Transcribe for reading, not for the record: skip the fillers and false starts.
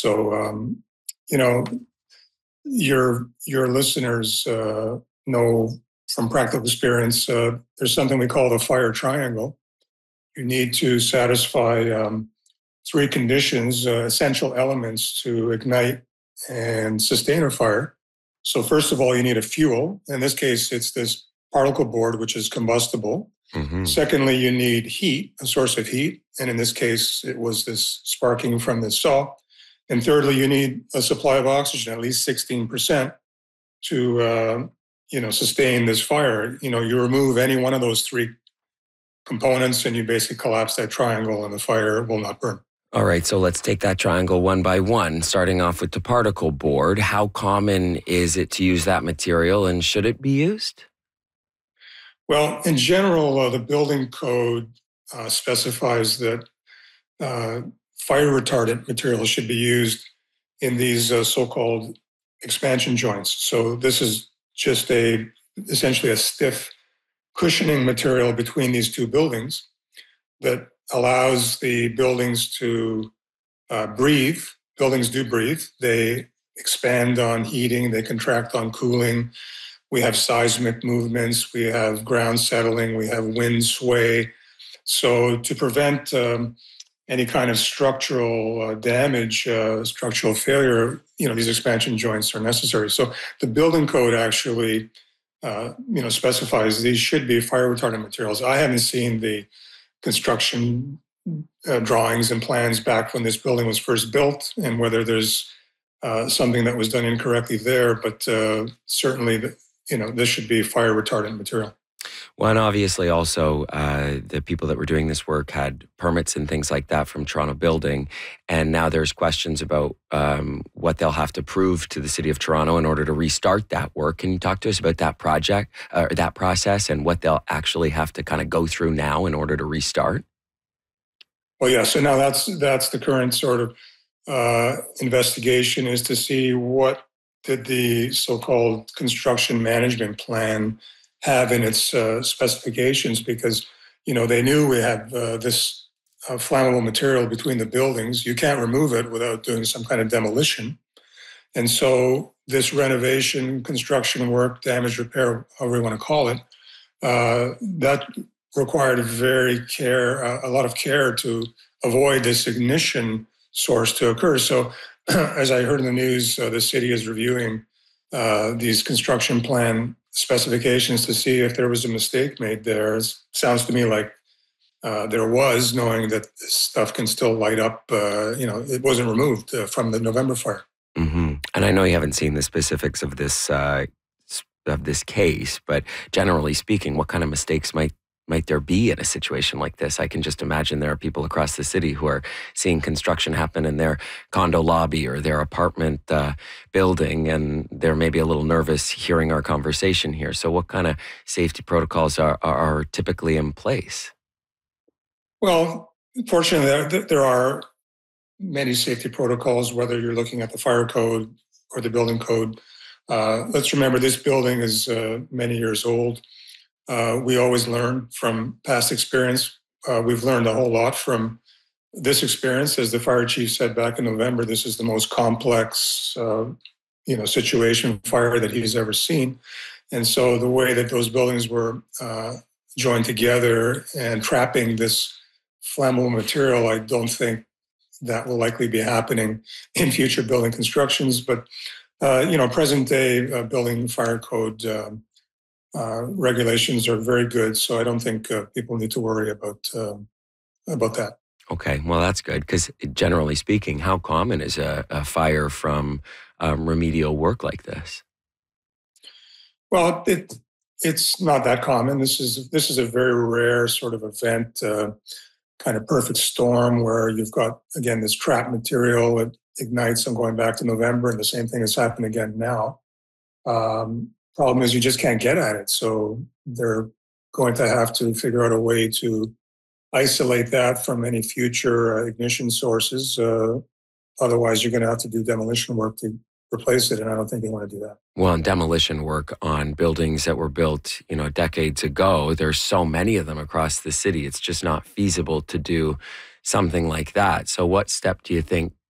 So, you know, your listeners know from practical experience, there's something we call the fire triangle. You need to satisfy three conditions, essential elements to ignite and sustain a fire. So first of all, you need a fuel. In this case, it's this particle board, which is combustible. Mm-hmm. Secondly, you need heat, a source of heat. And in this case, it was this sparking from the saw. And thirdly, you need a supply of oxygen, at least 16%, to sustain this fire. You remove any one of those three components and you basically collapse that triangle and the fire will not burn. All right, so let's take that triangle one by one, starting off with the particle board. How common is it to use that material, and should it be used? Well, in general, the building code specifies that fire retardant materials should be used in these so-called expansion joints. So this is just essentially a stiff cushioning material between these two buildings that allows the buildings to breathe. Buildings do breathe. They expand on heating, they contract on cooling. We have seismic movements, we have ground settling, we have wind sway. So to prevent any kind of structural damage, structural failure, these expansion joints are necessary. So the building code actually, specifies these should be fire retardant materials. I haven't seen the construction drawings and plans back when this building was first built and whether there's something that was done incorrectly there, but certainly, this should be fire retardant material. Well, and obviously also the people that were doing this work had permits and things like that from Toronto Building. And now there's questions about what they'll have to prove to the City of Toronto in order to restart that work. Can you talk to us about that project, or that process, and what they'll actually have to kind of go through now in order to restart? Well, yeah. So now that's the current sort of investigation, is to see what did the so-called construction management plan have in its specifications, because they knew we had this flammable material between the buildings. You can't remove it without doing some kind of demolition. And so this renovation, construction work, damage repair, however you want to call it, that required a lot of care to avoid this ignition source to occur. So as I heard in the news, the city is reviewing these construction plan specifications to see if there was a mistake made there. It sounds to me like there was, knowing that this stuff can still light up. It wasn't removed from the November fire. Mm-hmm. And I know you haven't seen the specifics of this case, but generally speaking, what kind of mistakes might there be in a situation like this? I can just imagine there are people across the city who are seeing construction happen in their condo lobby or their apartment building, and they're maybe a little nervous hearing our conversation here. So what kind of safety protocols are typically in place? Well, fortunately, there are many safety protocols, whether you're looking at the fire code or the building code. Let's remember, this building is many years old. We always learn from past experience. We've learned a whole lot from this experience. As the fire chief said back in November, this is the most complex, situation fire that he's ever seen. And so the way that those buildings were joined together and trapping this flammable material, I don't think that will likely be happening in future building constructions. But, present day building fire code regulations are very good, so I don't think people need to worry about that. Okay, well, that's good, because generally speaking, how common is a fire from remedial work like this? Well, it's not that common. This is a very rare sort of event, kind of perfect storm where you've got, again, this trapped material that ignites. I'm going back to November, and the same thing has happened again now. Problem is you just can't get at it. So they're going to have to figure out a way to isolate that from any future ignition sources. Otherwise, you're going to have to do demolition work to replace it, and I don't think they want to do that. Well, and demolition work on buildings that were built, decades ago, there's so many of them across the city. It's just not feasible to do something like that. So what step do you think